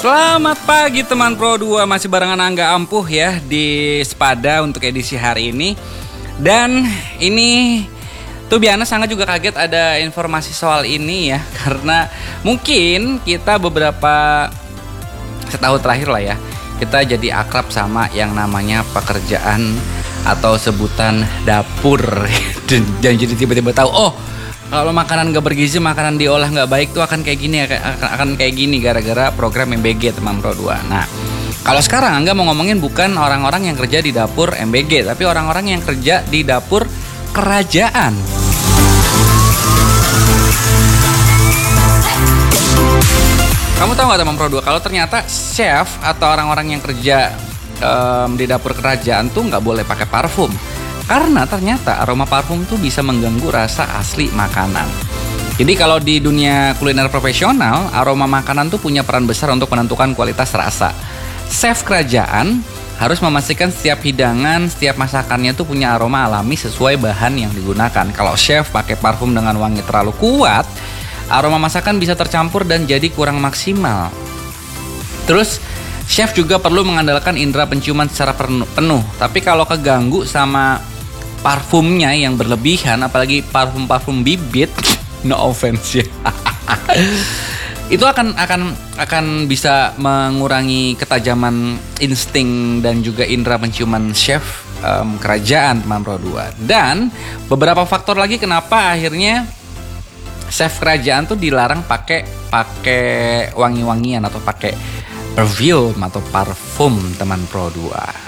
Selamat pagi teman Pro 2, masih barengan Angga Ampuh ya di Sepada untuk edisi hari ini. Dan ini tuh Biana sangat juga kaget ada informasi soal ini ya, karena mungkin kita beberapa setahun terakhir lah ya, kita jadi akrab sama yang namanya pekerjaan atau sebutan dapur. Dan jadi tiba-tiba tahu, oh kalau makanan gak bergizi, makanan diolah gak baik tuh akan kayak gini, akan kayak gini gara-gara program MBG teman Pro 2. Nah, kalau sekarang Angga mau ngomongin bukan orang-orang yang kerja di dapur MBG, tapi orang-orang yang kerja di dapur kerajaan. Kamu tahu gak teman Pro 2, kalau ternyata chef atau orang-orang yang kerja di dapur kerajaan tuh gak boleh pakai parfum. Karena ternyata aroma parfum tuh bisa mengganggu rasa asli makanan. Jadi kalau di dunia kuliner profesional, aroma makanan tuh punya peran besar untuk menentukan kualitas rasa. Chef kerajaan harus memastikan setiap hidangan, setiap masakannya tuh punya aroma alami sesuai bahan yang digunakan. Kalau chef pakai parfum dengan wangi terlalu kuat, aroma masakan bisa tercampur dan jadi kurang maksimal. Terus chef juga perlu mengandalkan indera penciuman secara penuh. Tapi kalau keganggu sama parfumnya yang berlebihan, apalagi parfum bibit, no offense ya, itu akan bisa mengurangi ketajaman insting dan juga indera penciuman chef kerajaan teman Pro 2. Dan beberapa faktor lagi kenapa akhirnya chef kerajaan tuh dilarang pakai wangi-wangian atau pakai perfume atau parfum teman Pro 2.